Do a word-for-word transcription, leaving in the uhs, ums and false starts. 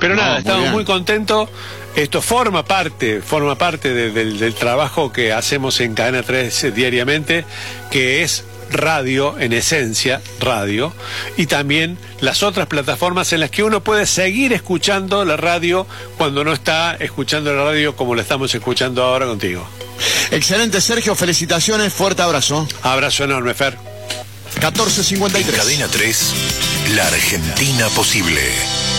Pero No, nada, muy estamos bien. muy contentos. Esto forma parte, forma parte de- del, del trabajo que hacemos en Cadena tres diariamente, que es radio, en esencia, radio, y también las otras plataformas en las que uno puede seguir escuchando la radio cuando no está escuchando la radio como la estamos escuchando ahora contigo. Excelente, Sergio, felicitaciones, fuerte abrazo. Abrazo enorme, Fer. catorce cincuenta y En tres. Cadena tres, la Argentina posible.